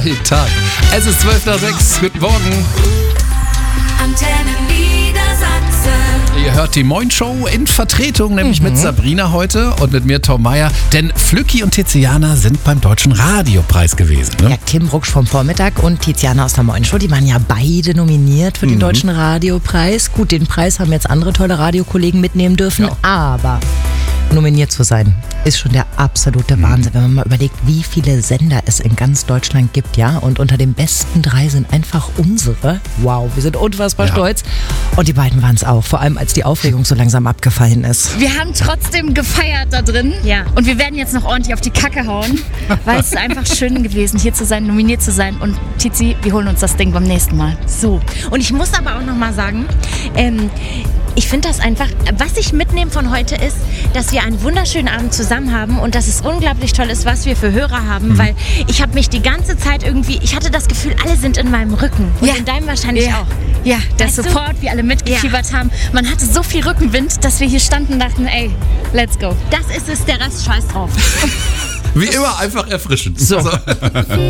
Freitag. Es ist 5:12. Guten Morgen. Antenne Niedersachsen. Ihr hört die Moin-Show in Vertretung, nämlich mit Sabrina heute und mit mir Tom Meyer. Denn Flücki und Tiziana sind beim Deutschen Radiopreis gewesen. Ne? Ja, Tim Ruksch vom Vormittag und Tiziana aus der Moin-Show, die waren ja beide nominiert für den Deutschen Radiopreis. Gut, den Preis haben jetzt andere tolle Radiokollegen mitnehmen dürfen, aber nominiert zu sein ist schon der absolute Wahnsinn, wenn man mal überlegt, wie viele Sender es in ganz Deutschland gibt, ja, und unter den besten 3 sind einfach unsere. Wow, wir sind unfassbar stolz. Und die beiden waren es auch, vor allem als die Aufregung so langsam abgefallen ist. Wir haben trotzdem gefeiert da drin. Ja. Und wir werden jetzt noch ordentlich auf die Kacke hauen, weil es ist einfach schön gewesen, hier zu sein, nominiert zu sein. Und Tizi, wir holen uns das Ding beim nächsten Mal. So, und ich muss aber auch noch mal sagen, ich finde das einfach, was ich mitnehme von heute ist, dass wir einen wunderschönen Abend zusammen haben und dass es unglaublich toll ist, was wir für Hörer haben, weil ich habe mich die ganze Zeit irgendwie, ich hatte das Gefühl, alle sind in meinem Rücken und in deinem wahrscheinlich auch. Ja, der Weißt du? Support, wie alle mitgefiebert haben. Man hatte so viel Rückenwind, dass wir hier standen und dachten, ey, let's go. Das ist es, der Rest scheiß drauf. Wie immer einfach erfrischend. So.